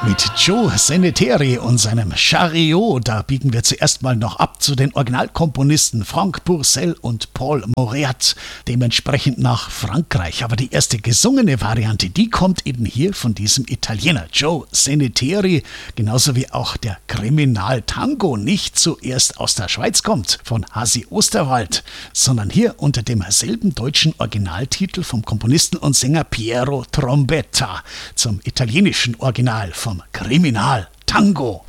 Mit Joe Seneteri und seinem Chariot, da biegen wir zuerst mal noch ab zu den Originalkomponisten Franck Pourcel und Paul Mauriat, dementsprechend nach Frankreich. Aber die erste gesungene Variante, die kommt eben hier von diesem Italiener Joe Seneteri, genauso wie auch der Kriminaltango nicht zuerst aus der Schweiz kommt, von Hasi Osterwald, sondern hier unter demselben deutschen Originaltitel vom Komponisten und Sänger Piero Trombetta zum italienischen Original vom Kriminaltango.